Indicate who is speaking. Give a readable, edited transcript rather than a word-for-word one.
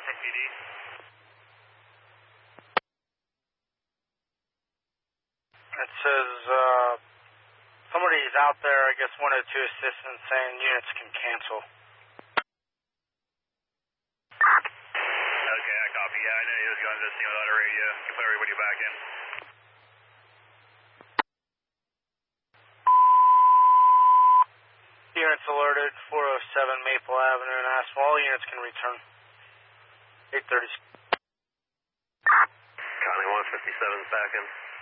Speaker 1: from PD.
Speaker 2: It says somebody's out there, I guess one or two assistants saying units can cancel.
Speaker 1: Okay, I copy. Yeah, I know he was going to the scene without a radio. You can put everybody back in.
Speaker 2: Units alerted, 407 Maple Avenue and Asphalt. All units can return. 8:30.
Speaker 1: Connie 157's back in.